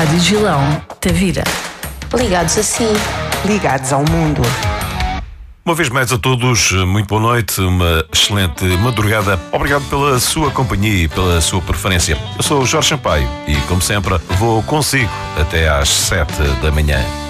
Rádio Gilão, Tavira. Ligados a si. Ligados ao mundo. Uma vez mais a todos, muito boa noite, uma excelente madrugada. Obrigado pela sua companhia e pela sua preferência. Eu sou o Jorge Sampaio e, como sempre, vou consigo até às 7 da manhã.